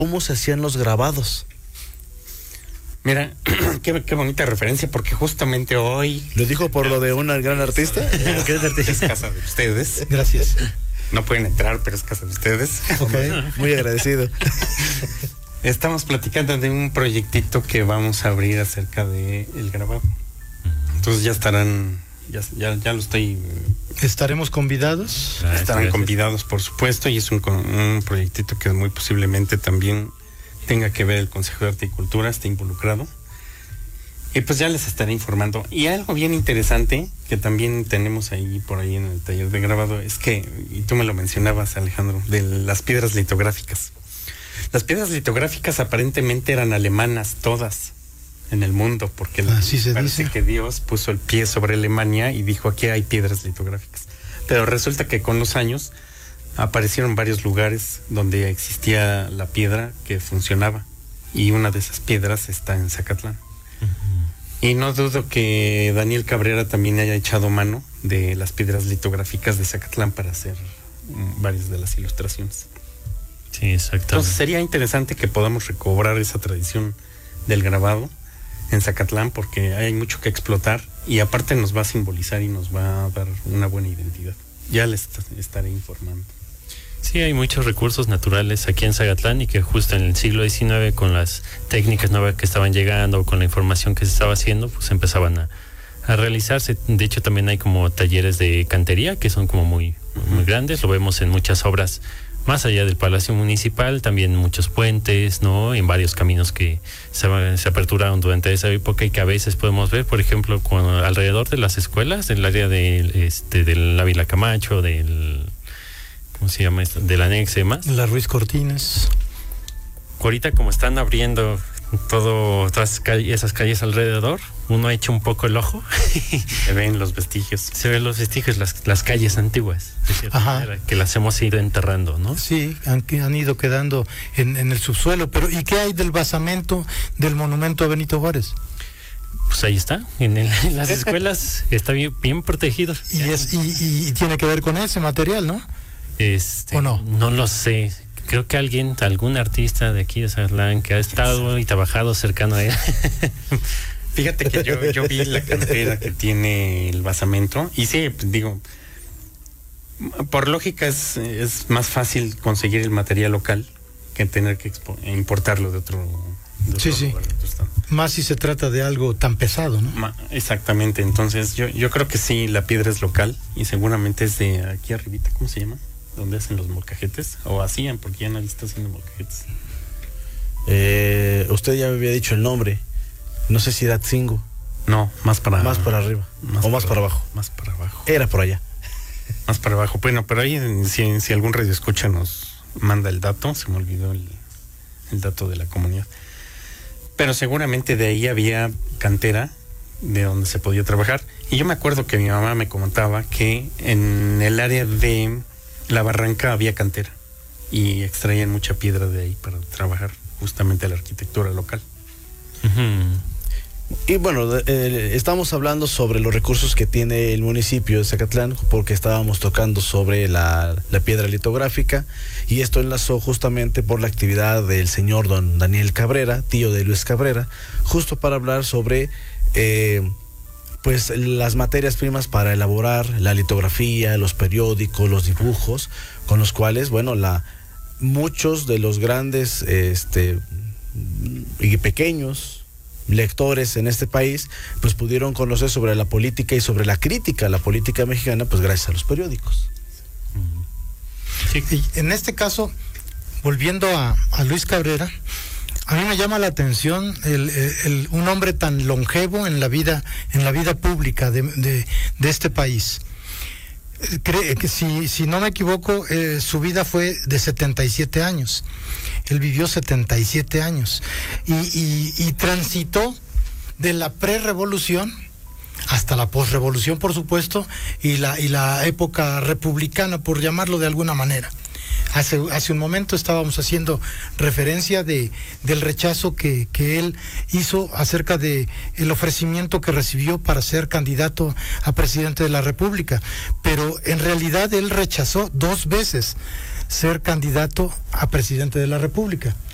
cómo se hacían los grabados. Mira, qué bonita referencia, porque justamente hoy... ¿Lo dijo por lo de una gran artista? Es casa de ustedes. Gracias. No pueden entrar, pero es casa de ustedes. Okay. Muy agradecido. Estamos platicando de un proyectito que vamos a abrir acerca de el grabado. Entonces ya estarán, ya lo estoy... ¿Estaremos convidados? Estarán convidados, por supuesto, y es un proyectito que muy posiblemente también tenga que ver el Consejo de Arte y Cultura, esté involucrado. Y pues ya les estaré informando. Y algo bien interesante que también tenemos ahí por ahí en el taller de grabado es que, y tú me lo mencionabas, Alejandro, de las piedras litográficas. Las piedras litográficas aparentemente eran alemanas todas en el mundo, porque parece que Dios puso el pie sobre Alemania y dijo: aquí hay piedras litográficas. Pero resulta que con los años aparecieron varios lugares donde existía la piedra que funcionaba, y una de esas piedras está en Zacatlán. Y no dudo que Daniel Cabrera también haya echado mano de las piedras litográficas de Zacatlán para hacer varias de las ilustraciones. Sí, exactamente. Entonces sería interesante que podamos recobrar esa tradición del grabado en Zacatlán, porque hay mucho que explotar y aparte nos va a simbolizar y nos va a dar una buena identidad. Ya les estaré informando. Sí, hay muchos recursos naturales aquí en Zacatlán, y que justo en el siglo XIX, con las técnicas nuevas que estaban llegando, con la información que se estaba haciendo, pues empezaban a realizarse. De hecho, también hay como talleres de cantería que son como muy grandes. Lo vemos en muchas obras más allá del Palacio Municipal, también muchos puentes, ¿no? En varios caminos que se aperturaron durante esa época, y que a veces podemos ver, por ejemplo, alrededor de las escuelas, del área del Ávila Camacho, ¿cómo se llama esto? Del anexo y demás. La Ruiz Cortines. Ahorita, como están abriendo todas esas calles alrededor, uno ha hecho un poco el ojo. Se ven los vestigios. Se ven los vestigios, las calles antiguas, de cierta manera, que las hemos ido enterrando, ¿no? Sí, han ido quedando en el subsuelo. Pero ¿y qué hay del basamento del monumento a Benito Juárez? Pues ahí está, en las escuelas está bien protegido. Y tiene que ver con ese material, ¿no? ¿O no? No lo sé. Creo que algún artista de aquí de Zacatlán que ha estado y trabajado cercano a él. Fíjate que yo vi la cantera que tiene el basamento, y sí, digo, por lógica es más fácil conseguir el material local que tener que importarlo de otro lugar. Más si se trata de algo tan pesado, ¿no? Exactamente. Entonces yo creo que sí, la piedra es local y seguramente es de aquí arribita. ¿Cómo se llama? ¿Dónde hacen los molcajetes? O hacían, porque ya nadie está haciendo molcajetes. Usted ya me había dicho el nombre. No sé si era Tzingo. No, más para arriba. Más para abajo. Más para abajo. Era por allá. Más para abajo. Bueno, pero ahí si algún radio escucha nos manda el dato, se me olvidó el dato de la comunidad. Pero seguramente de ahí había cantera de donde se podía trabajar. Y yo me acuerdo que mi mamá me comentaba que en el área de La Barranca había cantera y extraían mucha piedra de ahí para trabajar justamente la arquitectura local. Y bueno, estamos hablando sobre los recursos que tiene el municipio de Zacatlán, porque estábamos tocando sobre la piedra litográfica, y esto enlazó justamente por la actividad del señor don Daniel Cabrera, tío de Luis Cabrera, justo para hablar sobre pues las materias primas para elaborar la litografía, los periódicos, los dibujos, con los cuales, bueno, muchos de los grandes y pequeños lectores en este país pues pudieron conocer sobre la política y sobre la crítica a la política mexicana, pues gracias a los periódicos. Sí. Y en este caso, volviendo a Luis Cabrera, a mí me llama la atención un hombre tan longevo en la vida pública de este país. Cree que si no me equivoco, su vida fue de 77 años. Él vivió 77 años y transitó de la prerrevolución hasta la posrevolución, por supuesto, y la época republicana, por llamarlo de alguna manera. Hace un momento estábamos haciendo referencia del rechazo que él hizo acerca de el ofrecimiento que recibió para ser candidato a presidente de la República, pero en realidad él rechazó 2 veces ser candidato a presidente de la República.